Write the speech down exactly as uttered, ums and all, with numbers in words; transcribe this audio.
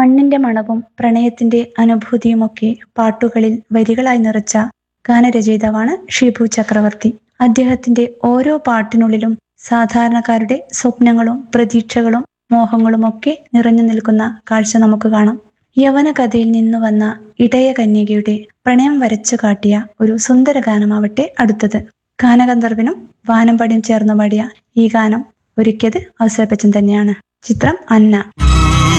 മണ്ണിന്റെ മണവും പ്രണയത്തിന്റെ അനുഭൂതിയുമൊക്കെ പാട്ടുകളിൽ വരികളായി നിറച്ച ഗാനരചയിതാവാണ് ഷിബു ചക്രവർത്തി. അദ്ദേഹത്തിന്റെ ഓരോ പാട്ടിനുള്ളിലും സാധാരണക്കാരുടെ സ്വപ്നങ്ങളും പ്രതീക്ഷകളും മോഹങ്ങളുമൊക്കെ നിറഞ്ഞു നിൽക്കുന്ന കാഴ്ച നമുക്ക് കാണാം. യവന കഥയിൽ നിന്ന് വന്ന ഇടയ കന്യകയുടെ പ്രണയം വരച്ചു കാട്ടിയ ഒരു സുന്ദര ഗാനമാവട്ടെ അടുത്തത്. ഗാനഗന്ധർവനും വാനമ്പാടിയും ചേർന്ന് പാടിയ ഈ ഗാനം ഒരുക്കിയത് ഔസേപ്പച്ചൻ തന്നെയാണ്. ചിത്രം അന്ന.